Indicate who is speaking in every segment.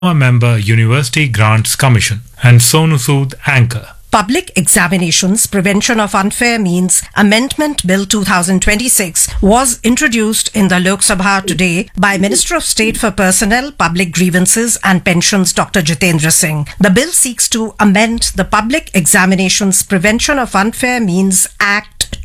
Speaker 1: member University Grants Commission, and Sonu Sood, anchor.
Speaker 2: Public Examinations Prevention of Unfair Means Amendment Bill 2026 was introduced in the Lok Sabha today by Minister of State for Personnel, Public Grievances and Pensions Dr. Jitendra Singh. The bill seeks to amend the Public Examinations Prevention of Unfair Means Act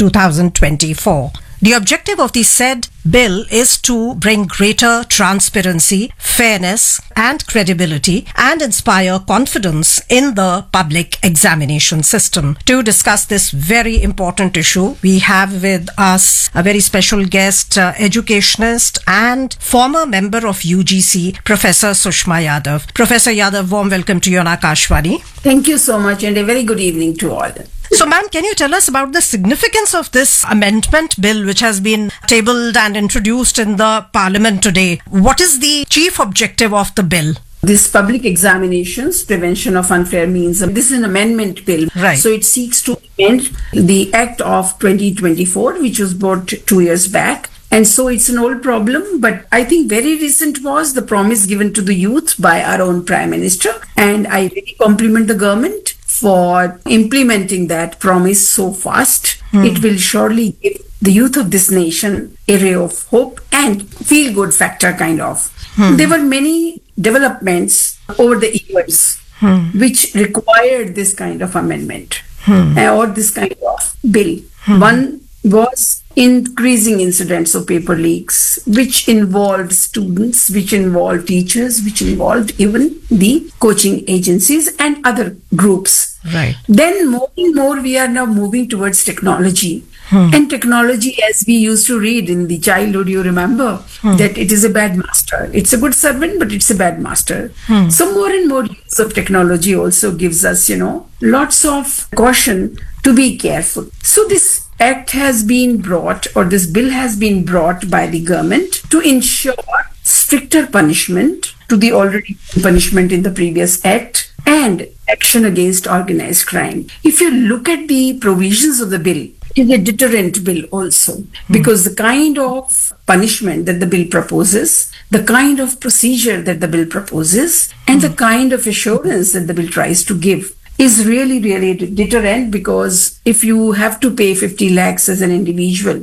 Speaker 2: 2024. The objective of the said bill is to bring greater transparency, fairness and credibility and inspire confidence in the public examination system. To discuss this very important issue, we have with us a very special guest, educationist and former member of UGC, Professor Sushma Yadav. Professor Yadav, warm welcome to you on Akashvani.
Speaker 3: Thank you so much and a very good evening to all.
Speaker 2: So, ma'am, can you tell us about the significance of this amendment bill which has been tabled and introduced in the Parliament today? What is the chief objective of the bill?
Speaker 3: This Public Examinations Prevention of Unfair Means, this is an amendment bill.
Speaker 2: Right.
Speaker 3: So it seeks to amend the Act of 2024, which was brought 2 years back. And so it's an old problem, but I think very recent was the promise given to the youth by our own Prime Minister. And I really compliment the government for implementing that promise so fast. It will surely give the youth of this nation a ray of hope and feel-good factor kind of. There were many developments over the years which required this kind of amendment or this kind of bill. One was increasing incidents of paper leaks, which involved students, which involved teachers, which involved even the coaching agencies and other groups.
Speaker 2: Right.
Speaker 3: Then more and more we are now moving towards technology. And technology, as we used to read in the childhood, you remember that it is a bad master. It's a good servant, but it's a bad master. So more and more use of technology also gives us, lots of caution to be careful. So this act has been brought, or this bill has been brought by the government to ensure stricter punishment to the already punishment in the previous act and action against organized crime. If you look at the provisions of the bill, it is a deterrent bill also, because the kind of punishment that the bill proposes, the kind of procedure that the bill proposes, and the kind of assurance that the bill tries to give is really, really deterrent, because if you have to pay 50 lakhs as an individual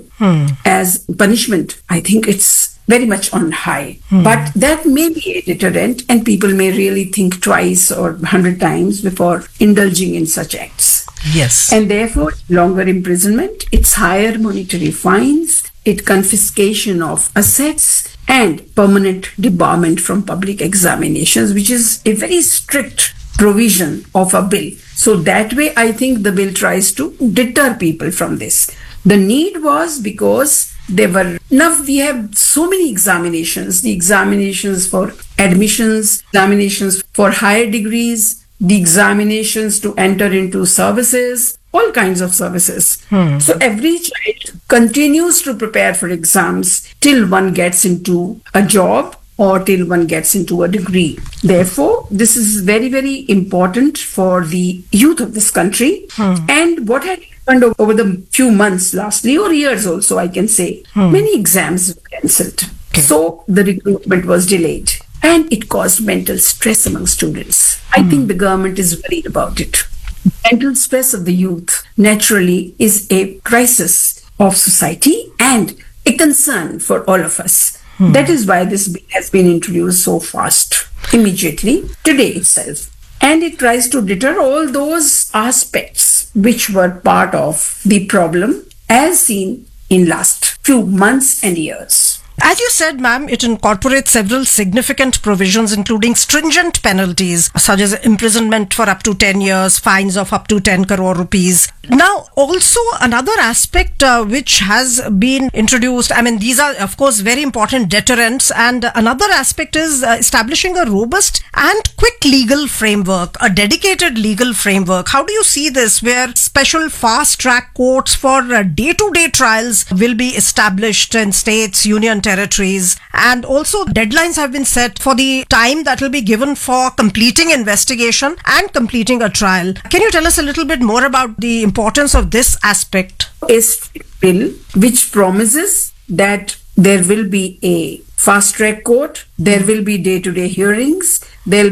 Speaker 3: as punishment, I think it's very much on high. But that may be a deterrent, and people may really think twice or 100 times before indulging in such acts.
Speaker 2: Yes.
Speaker 3: And therefore, longer imprisonment, it's higher monetary fines, it confiscation of assets, and permanent debarment from public examinations, which is a very strict provision of a bill. So that way, I think the bill tries to deter people from this. The need was because we have so many examinations, the examinations for admissions, examinations for higher degrees, the examinations to enter into services, all kinds of services. So every child continues to prepare for exams till one gets into a job or till one gets into a degree. Therefore, this is very, very important for the youth of this country. And what had happened over the few months lastly, or years also, I can say, many exams were cancelled.
Speaker 2: Okay.
Speaker 3: So the recruitment was delayed. And it caused mental stress among students. I think the government is worried about it. Mental stress of the youth naturally is a crisis of society and a concern for all of us. That is why this bill has been introduced so fast, immediately, today itself. And it tries to deter all those aspects which were part of the problem as seen in last few months and years.
Speaker 2: As you said, ma'am, it incorporates several significant provisions, including stringent penalties, such as imprisonment for up to 10 years, fines of up to 10 crore rupees. Now, also another aspect which has been introduced, these are, of course, very important deterrents. And another aspect is establishing a robust and quick legal framework, a dedicated legal framework. How do you see this, where special fast-track courts for day-to-day trials will be established in states, union territories, and also deadlines have been set for the time that will be given for completing investigation and completing a trial. Can you tell us a little bit more about the importance of this aspect?
Speaker 3: A bill which promises that there will be a fast track court, there will be day-to-day hearings, there'll